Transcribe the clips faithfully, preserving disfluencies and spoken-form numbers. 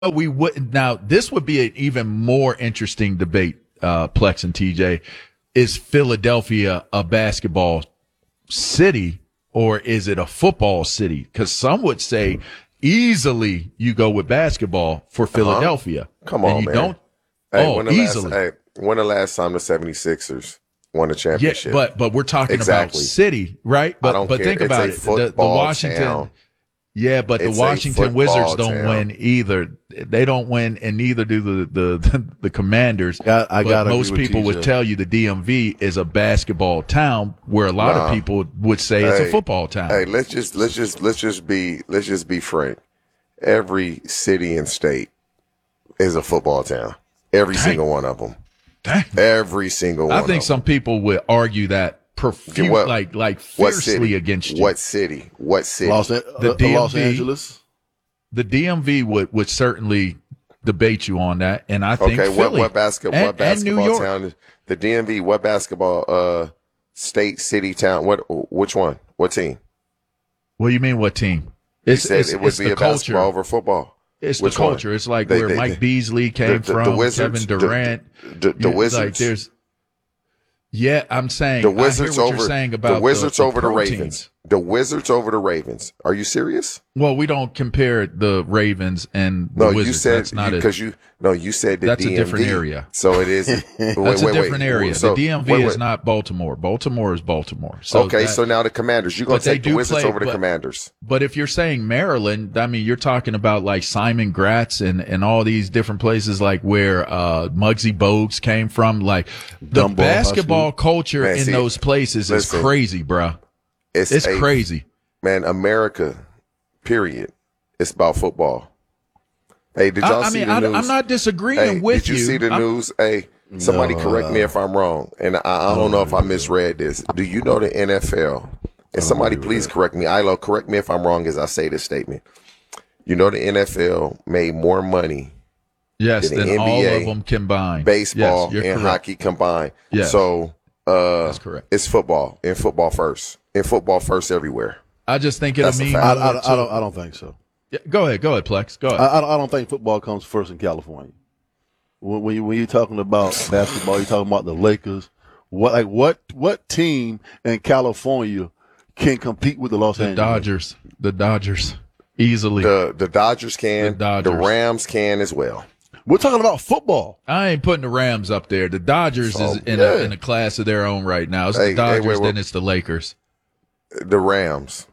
we wouldn't. Now, this would be an even more interesting debate, uh, Plex and T J. Is Philadelphia a basketball city or is it a football city? Because some would say easily you go with basketball for Philadelphia. Uh-huh. Come on, and you man. Don't, hey, oh, when the easily. Last, hey, when the last time the seventy-sixers won a championship? Yeah, but but we're talking exactly. about city, right? But I don't but care. think it's about a it. The, the Washington. Town. Yeah, but It's the Washington Wizards don't town. win either. They don't win, and neither do the the, the Commanders. I, I but most people T J. would tell you the D M V is a basketball town, where a lot nah. of people would say it's hey, a football town. Hey, let's just let's just let's just be let's just be frank. Every city and state is a football town. Every Dang. single one of them. Dang. Every single one. I think of some them. people would argue that profu- What- like like What fiercely city? against you. What city? What city? Los, uh, The D M V. Los Angeles. The D M V would, would certainly debate you on that, and I think okay, Philly what what basketball and, what basketball and New York. town is the D M V? What basketball uh state, city, town? What which one? What team? What do you mean? What team? You It's said it's, it would it's be the a culture. basketball over football. It's Which the culture. one? It's like They- where they- Mike they- Beasley came the, the, from, the Wizards, Kevin Durant. The, the, the You- Wizards. Like there's, yeah, I'm saying the I Wizards hear what over you're saying about the Wizards the, over the pro Ravens. teams. The Wizards over the Ravens. Are you serious? Well, we don't compare the Ravens and the No, Wizards. you said That's not because it. you no, you said the That's a D M V. different area. So it is. wait, That's wait, a wait. different area. So, the D M V wait, is wait. not Baltimore. Baltimore is Baltimore. So okay, that, so now the Commanders. You're gonna But they take the do Wizards play- over the but- Commanders. But if you're saying Maryland, I mean, you're talking about like Simon Gratz and, and all these different places like where uh, Muggsy Bogues came from. Like the Dumbo, basketball culture Man, in see, those places listen, is crazy, bruh. It's, It's a- crazy. man. America, period. It's about football. Hey, did y'all I, I see mean, the I, news? I'm not disagreeing Hey, with did you, see the I'm- news? Hey, somebody No, correct me uh, if I'm wrong, and I, I don't know if I misread this. Do you know the N F L? And somebody please correct me. Ilo, correct me if I'm wrong as I say this statement. You know the N F L made more money, Yes, in the then N B all A, of them combined. baseball yes, you're and correct. hockey combined. Yes. So uh, That's correct. it's football and football first, and football first everywhere. I just think it'll That's a mean fact. I, more I, I to- don't. I don't think so. Yeah, go ahead, go ahead, Plex. Go ahead. I, I don't- I don't think football comes first in California. When, when, you, when you're talking about basketball, you're talking about the Lakers. What like what what team in California can compete with the Los the Angeles? Dodgers, the Dodgers, easily. The the Dodgers can, The Dodgers. the Rams can as well. We're talking about football. I ain't putting the Rams up there. The Dodgers So, is in, yeah. a, in a class of their own right now. It's Hey, hey, the Dodgers, wait, wait. then it's the Lakers. The Rams.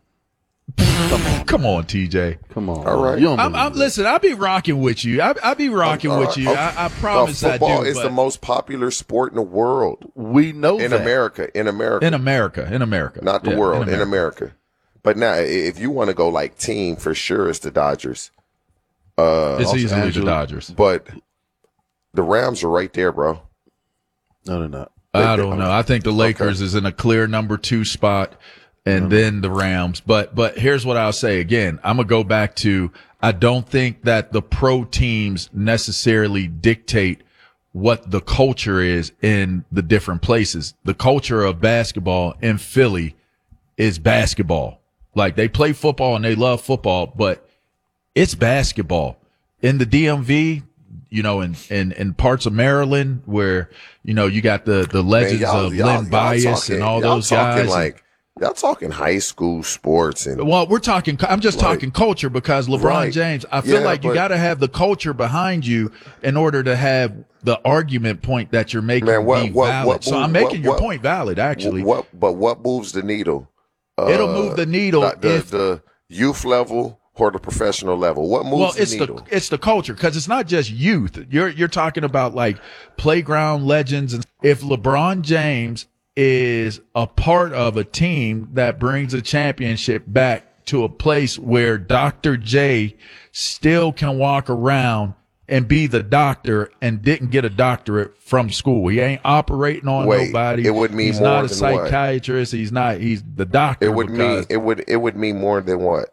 Come on, T J. Come on, All right. You don't I'm, believe I'm that. listen. I'll be rocking with you. I, I'll be rocking All with right, you. okay. I, I promise Uh, I football do. is but the most popular sport in the world. We know In that. America, in America, in America, in America, not the Yeah, world, in in America. But now, i- if you want to go like team, for sure, it's the Dodgers. Uh, It's Los easily Angeles. the Dodgers. but the Rams are right there, bro. No, they're not. I don't know. I think the Lakers is in a clear number two spot, and then the Rams. But but here's what I'll say again. I'm gonna go back to I don't think that the pro teams necessarily dictate what the culture is in the different places. The culture of basketball in Philly is basketball. Like they play football and they love football, but it's basketball. In the D M V, you know, in, in, in parts of Maryland where, you know, you got the, the Man, legends y'all- of y'all- Len y'all Bias talking- and all y'all those talking guys. Like y'all talking high school sports and Well, we're talking, I'm just Right. talking culture because LeBron Right. James, I feel Yeah, like you but- got to have the culture behind you in order to have the argument point that you're making Man, what- be what- valid. what so I'm move- making what- your what- point valid, actually. what? But what moves the needle? Uh, It'll move the needle The, the, if the youth level or the professional level. What moves well, the it's needle? the it's the culture because it's not just youth. You're you're talking about like playground legends, and if LeBron James is a part of a team that brings a championship back to a place where Doctor J still can walk around and be the doctor and didn't get a doctorate from school. He ain't operating on Wait, nobody. it would mean he's more not a than what? psychiatrist. He's not. He's the doctor. it would mean because- it would it would mean more than what?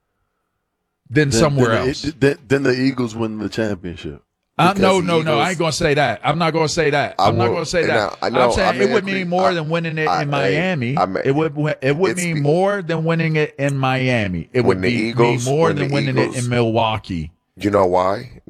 than Then- somewhere then, else. It, then, then the Eagles win the championship. Uh, no, Because no, the no. I Eagles- ain't gonna say that. I'm not gonna say that. I I'm not will- gonna say and that. now, I know, I'm saying I mean, it would agree- mean more I- than winning it I- in hey, Miami. I mean, it would it would it's mean be- more than winning it in Miami. It When would the be Eagles- mean more when than the winning Eagles- it in Milwaukee. You know why?